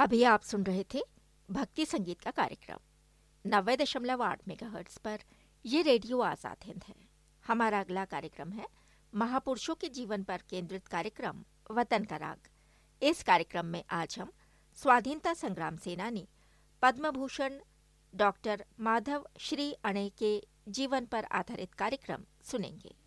अभी आप सुन रहे थे भक्ति संगीत का कार्यक्रम 90.8 मेगाहर्ट्ज पर। ये रेडियो आजाद हिंद है। हमारा अगला कार्यक्रम है महापुरुषों के जीवन पर केंद्रित कार्यक्रम वतन का राग। इस कार्यक्रम में आज हम स्वाधीनता संग्राम सेनानी पद्म भूषण डॉक्टर माधव श्री अणे के जीवन पर आधारित कार्यक्रम सुनेंगे।